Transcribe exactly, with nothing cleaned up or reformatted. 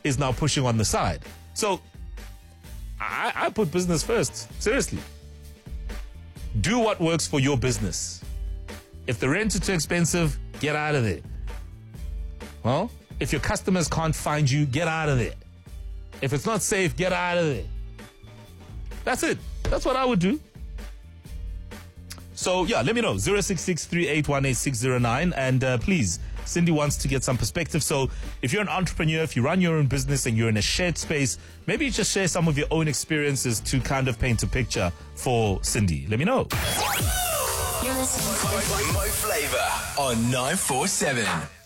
is now pushing on the side. So I, I put business first. Seriously. Do what works for your business. If the rent is too expensive, get out of there. Well, if your customers can't find you, get out of there. If it's not safe, get out of there. That's it. That's what I would do. So, yeah, let me know. zero six six, three eight one, eight six zero nine. And uh, please, Cindy wants to get some perspective. So if you're an entrepreneur, if you run your own business and you're in a shared space, maybe just share some of your own experiences to kind of paint a picture for Cindy. Let me know. You're listening to Mo Flava on nine four seven.